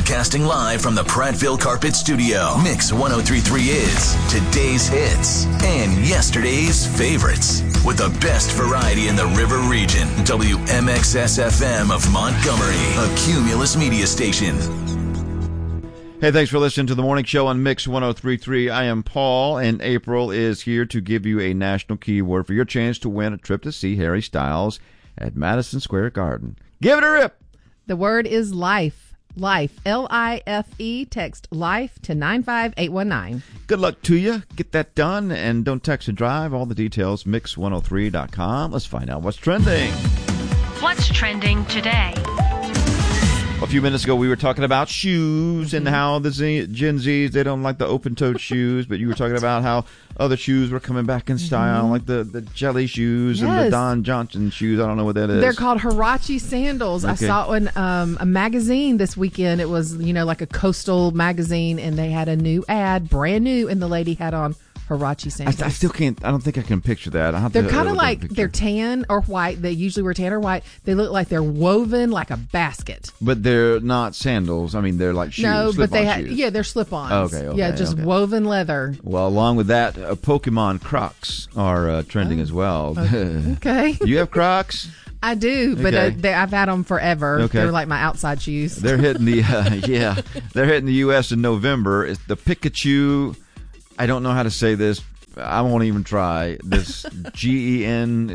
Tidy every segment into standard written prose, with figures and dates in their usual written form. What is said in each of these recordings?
Broadcasting live from the Prattville Carpet Studio. Mix 1033 is today's hits and yesterday's favorites. With the best variety in the River Region. WMXS-FM of Montgomery, a Cumulus media station. Hey, thanks for listening to the morning show on Mix 1033. I am Paul, and April is here to give you a national keyword for your chance to win a trip to see Harry Styles at Madison Square Garden. Give it a rip! The word is life. Life. L-I-F-E. Text life to 95819. Good luck to you. Get that done, and don't text and drive. All the details, mix103.com. Let's find out what's trending. What's trending today? A few minutes ago, we were talking about shoes and how the Gen Zs, they don't like the open-toed shoes, but you were talking about how other shoes were coming back in style, like the jelly shoes and the Don Johnson shoes. I don't know what that is. They're called Huarache sandals. Okay. I saw it in a magazine this weekend. It was, like a coastal magazine, and they had a new ad, brand new, and the lady had on Huarache sandals. I still can't. I don't think I can picture that. They're kind of like they're tan or white. They usually wear tan or white. They look like they're woven like a basket. But they're not sandals. I mean, they're like shoes. No, but they're slip-ons. Okay, just woven leather. Well, along with that, Pokemon Crocs are trending as well. Okay. You have Crocs? I do, but I've had them forever. Okay. They're like my outside shoes. They're hitting the they're hitting the U.S. in November. It's the Pikachu. I don't know how to say this. I won't even try. This Gengar,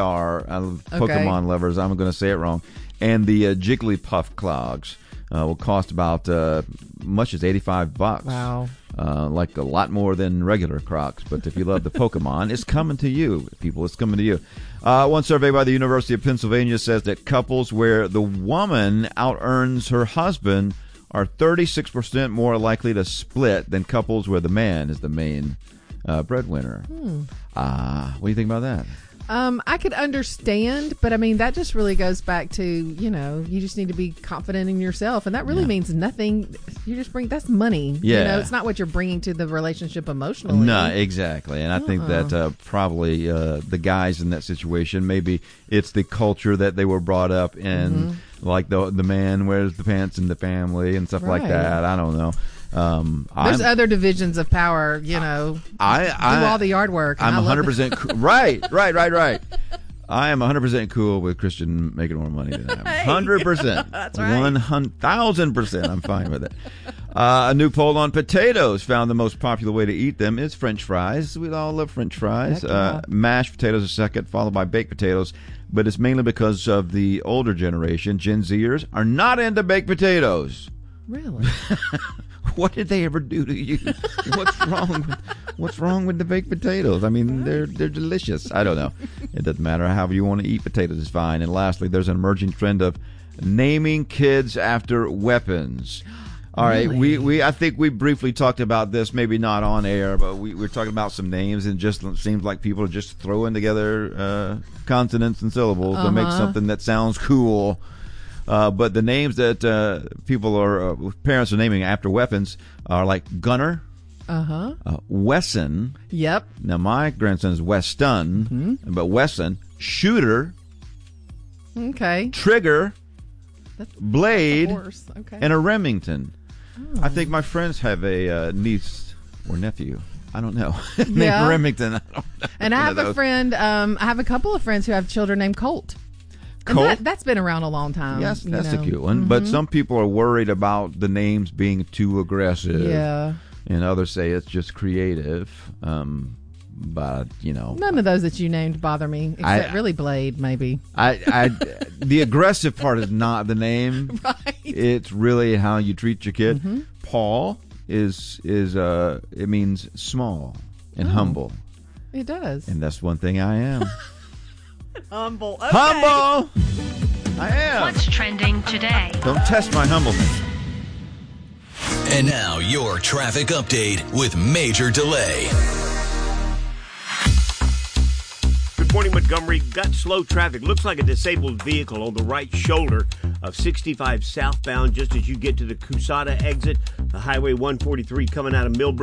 Pokemon lovers. I'm going to say it wrong. And the Jigglypuff clogs will cost about much as $85. Wow. Like a lot more than regular Crocs. But if you love the Pokemon, it's coming to you, people. It's coming to you. One survey by the University of Pennsylvania says that couples where the woman out-earns her husband are 36% more likely to split than couples where the man is the main breadwinner. What do you think about that? I could understand, but I mean, that just really goes back to, you just need to be confident in yourself. And that really means nothing. You just that's money. Yeah. It's not what you're bringing to the relationship emotionally. No, exactly. And I think that probably the guys in that situation, maybe it's the culture that they were brought up in, like the man wears the pants in the family and stuff like that. I don't know. There's other divisions of power, do all the yard work. I'm 100% right. I am 100% cool with Christian making more money than I am. 100%. That's right. 1,000%. I'm fine with it. A new poll on potatoes found the most popular way to eat them is French fries. We all love French fries. Mashed potatoes are second, followed by baked potatoes. But it's mainly because of the older generation. Gen Zers are not into baked potatoes. Really? What did they ever do to you? What's wrong with the baked potatoes? I mean, they're delicious. I don't know. It doesn't matter. However you want to eat potatoes is fine. And lastly, there's an emerging trend of naming kids after weapons. All right, really? I think we briefly talked about this, maybe not on air, but we're talking about some names, and it just seems like people are just throwing together consonants and syllables to make something that sounds cool. But the names that parents are naming after weapons are like Gunner, Wesson. Yep. Now my grandson is Weston, but Wesson, Shooter. Okay. Trigger, Blade, and a Remington. Oh. I think my friends have a niece or nephew. I don't know. Named Remington. I don't know. And I have a friend. I have a couple of friends who have children named Colt. Colt? That's been around a long time. Yes, that's a cute one. But some people are worried about the names being too aggressive. Yeah. And others say it's just creative. But, none of those that you named bother me, except really Blade, maybe. The aggressive part is not the name. Right. It's really how you treat your kid. Paul is it means small and humble. It does. And that's one thing I am. Humble. Okay. Humble! I am. What's trending today? Don't test my humbleness. And now your traffic update with Major Delay. Good morning, Montgomery. Got slow traffic. Looks like a disabled vehicle on the right shoulder of 65 southbound just as you get to the Cusada exit. The Highway 143 coming out of Millbrook.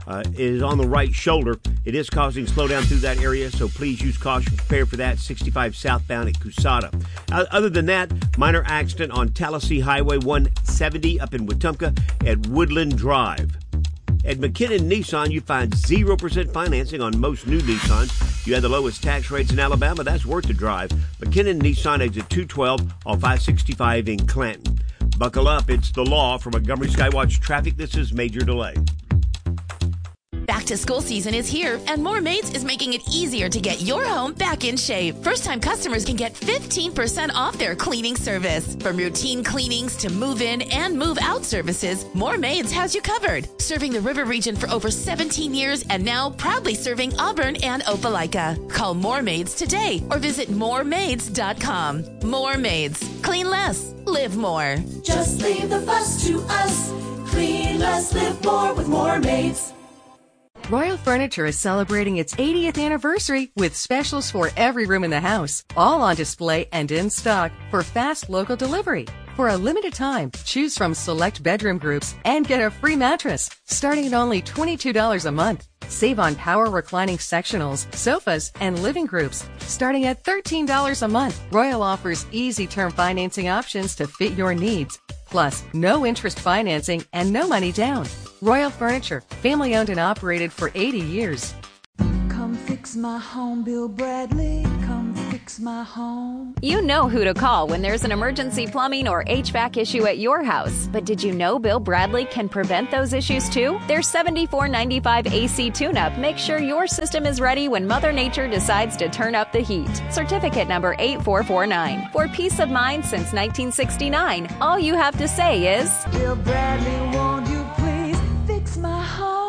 is on the right shoulder. It is causing slowdown through that area, so please use caution. Prepare for that. 65 southbound at Cusada. Other than that, minor accident on Tallahassee Highway 170 up in Wetumpka at Woodland Drive. At McKinnon Nissan, you find 0% financing on most new Nissans. You have the lowest tax rates in Alabama. That's worth the drive. McKinnon Nissan, exit 212 on 565 in Clanton. Buckle up. It's the law. For Montgomery Skywatch Traffic, this is Major Delay. Back to school season is here, and More Maids is making it easier to get your home back in shape. First-time customers can get 15% off their cleaning service. From routine cleanings to move-in and move-out services, More Maids has you covered. Serving the River region for over 17 years and now proudly serving Auburn and Opelika. Call More Maids today or visit moremaids.com. More Maids. Clean less. Live more. Just leave the fuss to us. Clean less, live more with More Maids. Royal Furniture is celebrating its 80th anniversary with specials for every room in the house, all on display and in stock for fast local delivery. For a limited time, choose from select bedroom groups and get a free mattress, starting at only $22 a month. Save on power reclining sectionals, sofas, and living groups, starting at $13 a month. Royal offers easy term financing options to fit your needs. Plus, no interest financing and no money down. Royal Furniture, family owned and operated for 80 years. Come fix my home, Bill Bradley. Come fix my home. You know who to call when there's an emergency plumbing or HVAC issue at your house. But did you know Bill Bradley can prevent those issues too? Their $74.95 AC tune-up makes sure your system is ready when Mother Nature decides to turn up the heat. Certificate number 8449. For peace of mind since 1969, all you have to say is, Bill Bradley, won't you please fix my home?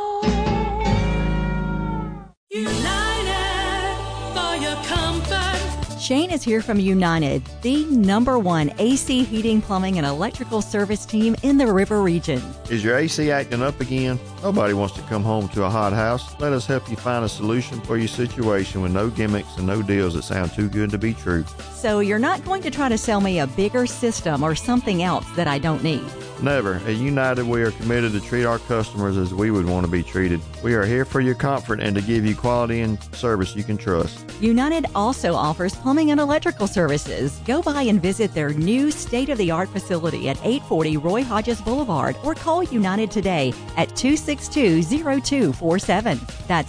United for your comfort. Shane is here from United, the #1 AC heating, plumbing, and electrical service team in the River region. Is your AC acting up again? Nobody wants to come home to a hot house. Let us help you find a solution for your situation with no gimmicks and no deals that sound too good to be true. So you're not going to try to sell me a bigger system or something else that I don't need? Never. At United, we are committed to treat our customers as we would want to be treated. We are here for your comfort and to give you quality and service you can trust. United also offers plumbing and electrical services. Go by and visit their new state-of-the-art facility at 840 Roy Hodges Boulevard or call United today at 262-0247. That's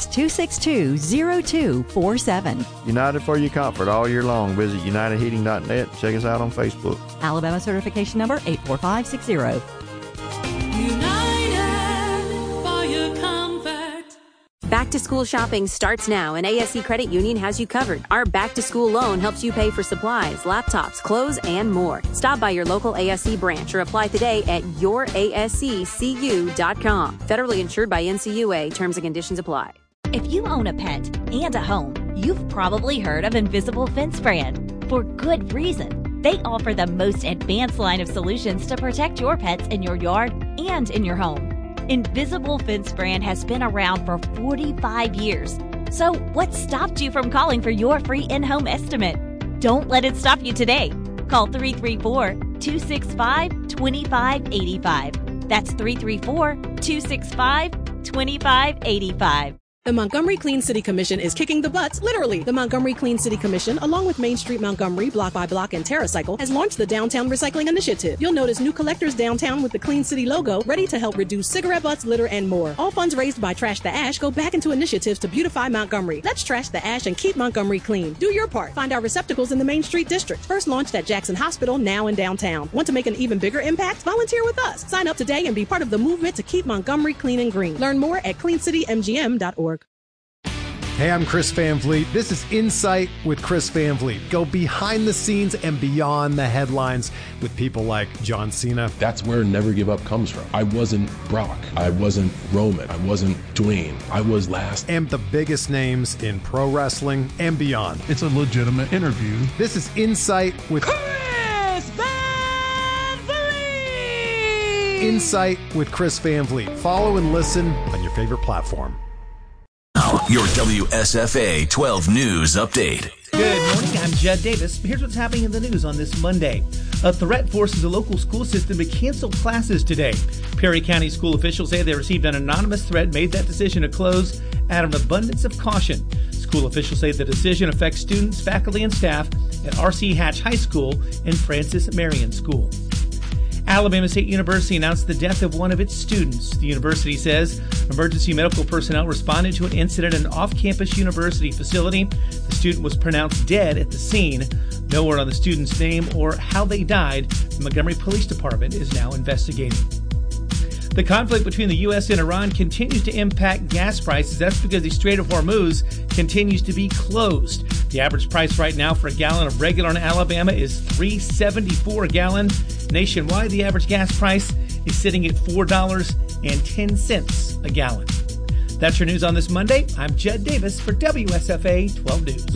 262-0247. United for your comfort all year long. Visit UnitedHeating.net. Check us out on Facebook. Alabama certification number 84560. Back to school shopping starts now, and ASC Credit Union has you covered. Our back to school loan helps you pay for supplies, laptops, clothes, and more. Stop by your local ASC branch or apply today at yourasccu.com. Federally insured by NCUA. Terms and conditions apply. If you own a pet and a home, you've probably heard of Invisible Fence Brand. For good reason. They offer the most advanced line of solutions to protect your pets in your yard and in your home. Invisible Fence Brand has been around for 45 years. So what stopped you from calling for your free in-home estimate? Don't let it stop you today. Call 334-265-2585. That's 334-265-2585. The Montgomery Clean City Commission is kicking the butts, literally. The Montgomery Clean City Commission, along with Main Street Montgomery, Block by Block, and TerraCycle, has launched the Downtown Recycling Initiative. You'll notice new collectors downtown with the Clean City logo, ready to help reduce cigarette butts, litter, and more. All funds raised by Trash the Ash go back into initiatives to beautify Montgomery. Let's trash the ash and keep Montgomery clean. Do your part. Find our receptacles in the Main Street District. First launched at Jackson Hospital, now in downtown. Want to make an even bigger impact? Volunteer with us. Sign up today and be part of the movement to keep Montgomery clean and green. Learn more at cleancitymgm.org. Hey, I'm Chris Van Vliet. This is Insight with Chris Van Vliet. Go behind the scenes and beyond the headlines with people like John Cena. That's where Never Give Up comes from. I wasn't Brock. I wasn't Roman. I wasn't Dwayne. I was last. And the biggest names in pro wrestling and beyond. It's a legitimate interview. This is Insight with Chris Van Vliet. Insight with Chris Van Vliet. Follow and listen on your favorite platform. Your WSFA 12 News Update. Good morning, I'm Judd Davis. Here's what's happening in the news on this Monday. A threat forces a local school system to cancel classes today. Perry County school officials say they received an anonymous threat, made that decision to close out of an abundance of caution. School officials say the decision affects students, faculty, and staff at R.C. Hatch High School and Francis Marion School. Alabama State University announced the death of one of its students. The university says emergency medical personnel responded to an incident at an off-campus university facility. The student was pronounced dead at the scene. No word on the student's name or how they died. The Montgomery Police Department is now investigating. The conflict between the U.S. and Iran continues to impact gas prices. That's because the Strait of Hormuz continues to be closed. The average price right now for a gallon of regular in Alabama is $3.74 a gallon. Nationwide, the average gas price is sitting at $4.10 a gallon. That's your news on this Monday. I'm Judd Davis for WSFA 12 News.